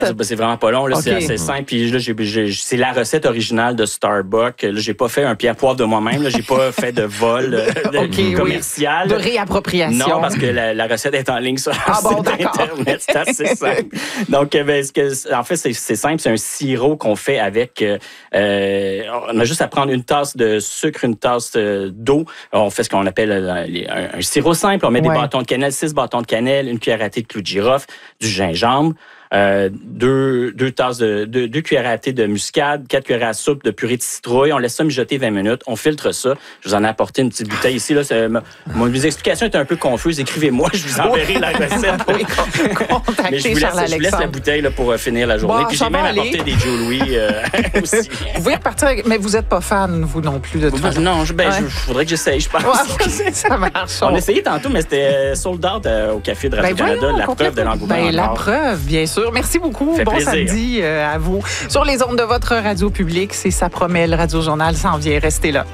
C'est vraiment pas long, là, Okay. C'est assez simple. Puis là, c'est la recette originale de Starbucks. Là, j'ai pas fait un pierre poivre de moi-même. Là, j'ai pas fait de vol commercial. Oui. De réappropriation. Non, parce que la recette est en ligne sur le site Internet. C'est assez simple. Donc, en fait, c'est simple. C'est un sirop qu'on fait avec... on a juste à prendre une tasse de sucre, une tasse d'eau. On fait ce qu'on appelle un sirop simple. On met des bâtons de cannelle, 6 bâtons de cannelle, une cuillère à thé de clou de girofle, du gingembre, deux cuillères à thé de muscade, 4 cuillères à soupe de purée de citrouille. On laisse ça mijoter 20 minutes. On filtre ça. Je vous en ai apporté une petite bouteille ici. Là, mes explications étaient un peu confuses. Écrivez-moi, je vous enverrai la recette. Mais je vous laisse la bouteille là, pour finir la journée. Puis j'ai même apporté des Joe Louis aussi. Vous pouvez repartir, mais vous n'êtes pas fan, vous non plus, de tout ça. Non, il faudrait que j'essaye, je pense. Ça marche. On a essayé tantôt, mais c'était sold out au Café de Radio-Canada. La preuve de l'engouement. La preuve, bien sûr. Merci beaucoup. Bon samedi à vous. Sur les ondes de votre radio publique, c'est Ça promet, le Radio-Journal s'en vient. Restez là.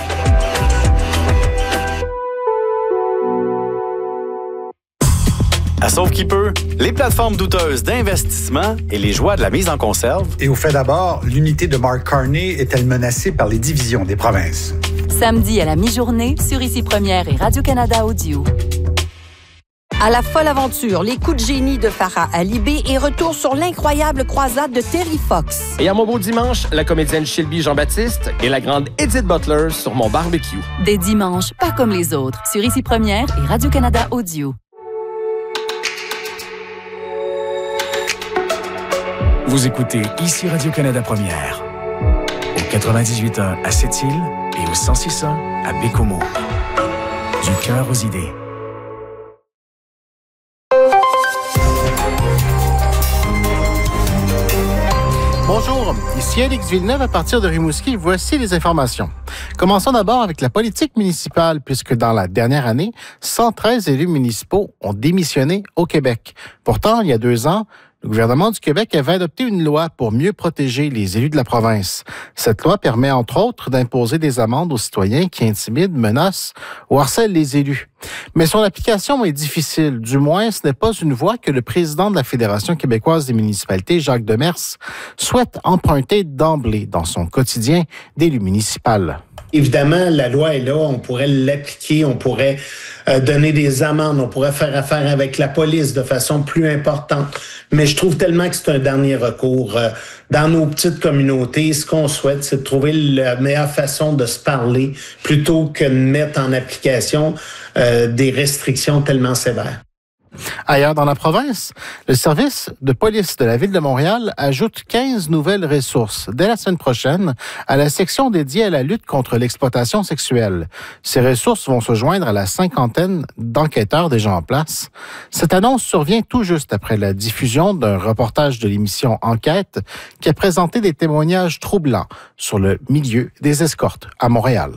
À Sauve qui peut, les plateformes douteuses d'investissement et les joies de la mise en conserve. Et au fait d'abord, l'unité de Mark Carney est-elle menacée par les divisions des provinces? Samedi à la mi-journée, sur Ici Première et Radio-Canada Audio. À la folle aventure, les coups de génie de Farah Alibé et retour sur l'incroyable croisade de Terry Fox. Et à mon beau dimanche, la comédienne Shelby Jean-Baptiste et la grande Edith Butler sur mon barbecue. Des dimanches, pas comme les autres, sur Ici Première et Radio-Canada Audio. Vous écoutez Ici Radio-Canada Première, au 98.1 à Sept-Îles et au 106.1 à Bécomo. Du cœur aux idées. Bonjour, ici Alex Villeneuve à partir de Rimouski. Voici les informations. Commençons d'abord avec la politique municipale, puisque dans la dernière année, 113 élus municipaux ont démissionné au Québec. Pourtant, il y a 2 ans, le gouvernement du Québec avait adopté une loi pour mieux protéger les élus de la province. Cette loi permet, entre autres, d'imposer des amendes aux citoyens qui intimident, menacent ou harcèlent les élus. Mais son application est difficile. Du moins, ce n'est pas une voie que le président de la Fédération québécoise des municipalités, Jacques Demers, souhaite emprunter d'emblée dans son quotidien d'élu municipal. Évidemment, la loi est là, on pourrait l'appliquer, on pourrait donner des amendes, on pourrait faire affaire avec la police de façon plus importante. Mais je trouve tellement que c'est un dernier recours. Dans nos petites communautés, ce qu'on souhaite, c'est de trouver la meilleure façon de se parler plutôt que de mettre en application des restrictions tellement sévères. Ailleurs dans la province, le service de police de la Ville de Montréal ajoute 15 nouvelles ressources dès la semaine prochaine à la section dédiée à la lutte contre l'exploitation sexuelle. Ces ressources vont se joindre à la 50aine d'enquêteurs déjà en place. Cette annonce survient tout juste après la diffusion d'un reportage de l'émission Enquête qui a présenté des témoignages troublants sur le milieu des escortes à Montréal.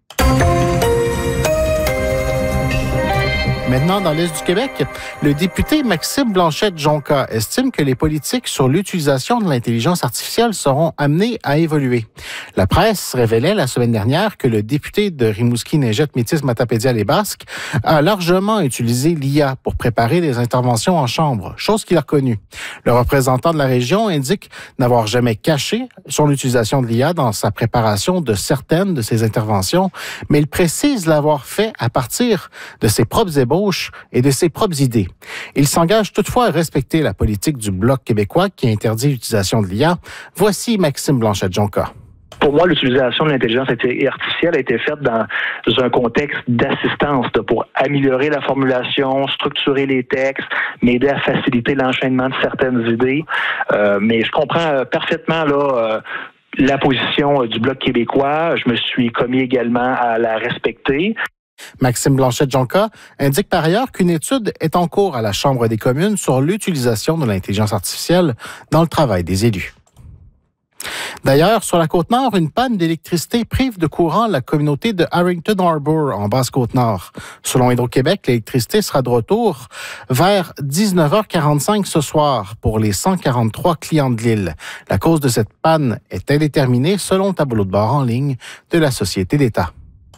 Maintenant, dans l'Est du Québec, le député Maxime Blanchette-Jonca estime que les politiques sur l'utilisation de l'intelligence artificielle seront amenées à évoluer. La presse révélait la semaine dernière que le député de Rimouski-Neigette-Métis-Matapédia-les-Basques a largement utilisé l'IA pour préparer des interventions en chambre, chose qu'il a reconnue. Le représentant de la région indique n'avoir jamais caché son utilisation de l'IA dans sa préparation de certaines de ses interventions, mais il précise l'avoir fait à partir de ses propres ébauches et de ses propres idées. Il s'engage toutefois à respecter la politique du Bloc québécois qui interdit l'utilisation de l'IA. Voici Maxime Blanchette-Jonca. Pour moi, l'utilisation de l'intelligence artificielle a été faite dans un contexte d'assistance pour améliorer la formulation, structurer les textes, m'aider à faciliter l'enchaînement de certaines idées. Mais je comprends parfaitement la position du Bloc québécois. Je me suis commis également à la respecter. Maxime Blanchette-Jonca indique par ailleurs qu'une étude est en cours à la Chambre des communes sur l'utilisation de l'intelligence artificielle dans le travail des élus. D'ailleurs, sur la Côte-Nord, une panne d'électricité prive de courant la communauté de Harrington Harbour en Basse-Côte-Nord. Selon Hydro-Québec, l'électricité sera de retour vers 19h45 ce soir pour les 143 clients de l'île. La cause de cette panne est indéterminée selon le tableau de bord en ligne de la Société d'État.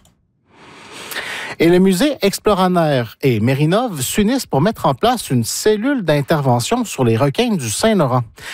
Et le musée Exploraner et Mérinov s'unissent pour mettre en place une cellule d'intervention sur les requins du Saint-Laurent.